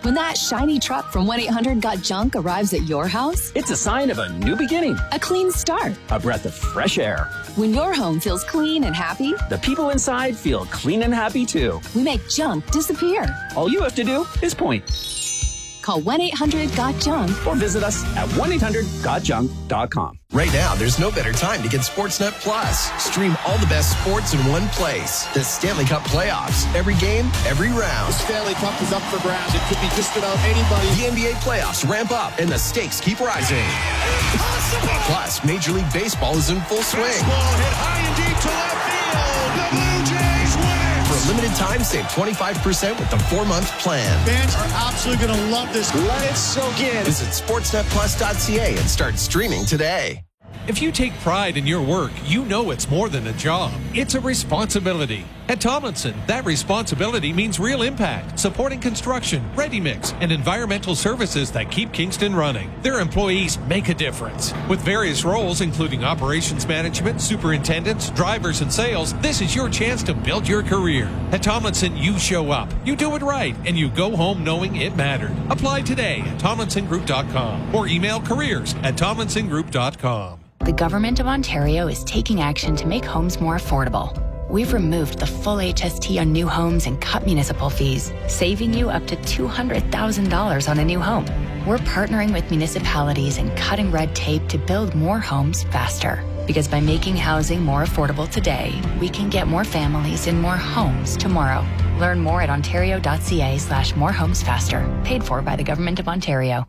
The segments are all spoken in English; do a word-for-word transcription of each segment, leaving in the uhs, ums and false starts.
When that shiny truck from one eight hundred got junk arrives at your house, it's a sign of a new beginning. A clean start. A breath of fresh air. When your home feels clean and happy, the people inside feel clean and happy too. We make junk disappear. All you have to do is point. Call one eight hundred got junk or visit us at one eight hundred got junk dot com. Right now, there's no better time to get Sportsnet Plus. Stream all the best sports in one place. The Stanley Cup playoffs. Every game, every round. The Stanley Cup is up for grabs. It could be just about anybody. The N B A playoffs ramp up and the stakes keep rising. Impossible! Plus, Major League Baseball is in full swing. Baseball hit high and deep to left field. The Blue Jays win! For a limited time, save twenty-five percent with the four-month plan. Fans are absolutely going to love this. Let it soak in. Visit sportsnet plus dot c a and start streaming today. If you take pride in your work, you know it's more than a job. It's a responsibility. At Tomlinson, that responsibility means real impact, supporting construction, ready-mix, and environmental services that keep Kingston running. Their employees make a difference. With various roles, including operations management, superintendents, drivers, and sales, this is your chance to build your career. At Tomlinson, you show up, you do it right, and you go home knowing it mattered. Apply today at tomlinson group dot com or email careers at tomlinson group dot com. The Government of Ontario is taking action to make homes more affordable. We've removed the full H S T on new homes and cut municipal fees, saving you up to two hundred thousand dollars on a new home. We're partnering with municipalities and cutting red tape to build more homes faster. Because by making housing more affordable today, we can get more families in more homes tomorrow. Learn more at ontario dot c a slash more homes faster. Paid for by the Government of Ontario.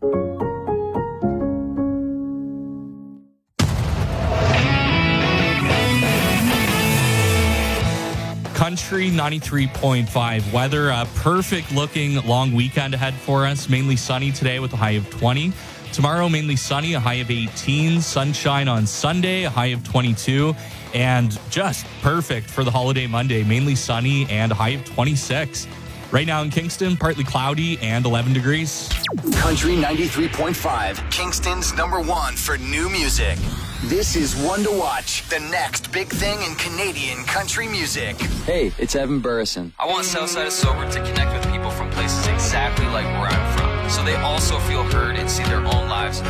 Country ninety-three point five weather. A perfect looking long weekend ahead for us. Mainly sunny today with a high of twenty. Tomorrow, mainly sunny, a high of eighteen. Sunshine on Sunday, a high of twenty-two. And just perfect for the holiday Monday. Mainly sunny and a high of twenty-six. Right now in Kingston, partly cloudy and eleven degrees. Country ninety-three point five, Kingston's number one for new music. This is One to Watch, the next big thing in Canadian country music. Hey, it's Evan Burrison. I want Southside of Sober to connect with people from places exactly like where I'm from, so they also feel heard and see their own lives